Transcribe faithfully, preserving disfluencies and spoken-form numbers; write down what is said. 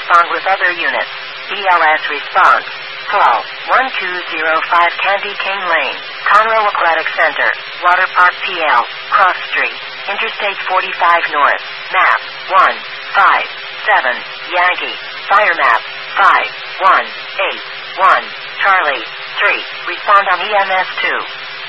respond with other units. B L S response. Call one two zero five Candy Cane Lane, Conroe Aquatic Center, Water Park P L, Cross Street, Interstate forty-five North, map one five seven, Yankee, fire map five one eight one, Charlie, three, respond on E M S two.